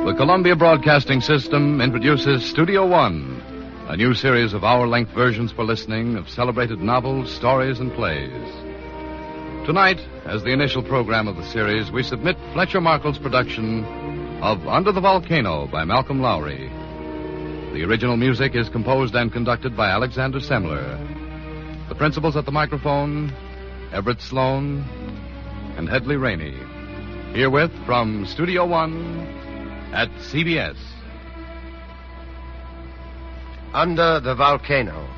The Columbia Broadcasting System introduces Studio One, a new series of hour-length versions for listening of celebrated novels, stories, and plays. Tonight, as the initial program of the series, we submit Fletcher Markle's production of Under the Volcano by Malcolm Lowry. The original music is composed and conducted by Alexander Semler. The principals at the microphone, Everett Sloan and Hedley Rainey. Herewith from Studio One at CBS. Under the Volcano.